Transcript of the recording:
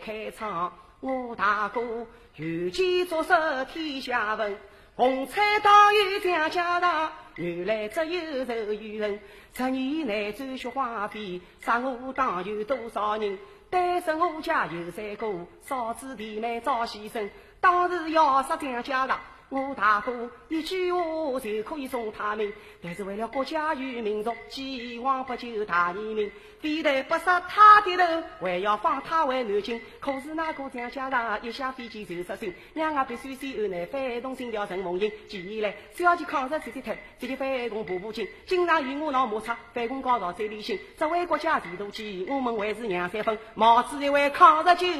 开唱，我大哥有钱做事天下闻，红彩当有将家大，原来只有仇与恨。这年来转学花费，杀我当有多少人？单身我家有3个，嫂子弟妹找先生，当时要杀将家大。我大哥一句话就可以送他命，但是为了国家与民族，既往不咎大义名，非得不杀他的头，还要放他回南京。可是那个蒋家长一下飞机就失信，两个必须先后来翻动心跳成梦境。起来小姐抗日自己头，自己翻动步步紧，经常与我闹摩擦，反攻高潮最理性。这为国家前途起，我们还是让3分，毛子一位抗日救